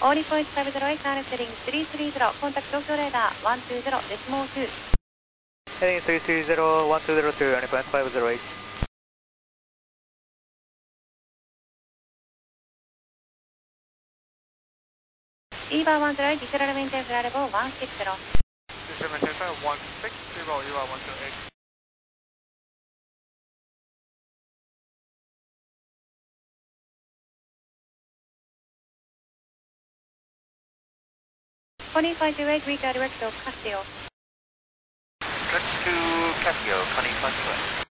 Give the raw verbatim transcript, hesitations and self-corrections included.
Only point five zero eight, heading three three zero, contact Tokyo radar one two zero, decimal two. Heading three three zero, one two zero two, only point five zero eight. E bar one zero eight, descend maintain flight level one six zero. Descend maintain flight one six zero, E bar one zero eight. Connie five two eight, reach direct to Casio. Direct to Casio, Connie five two eight.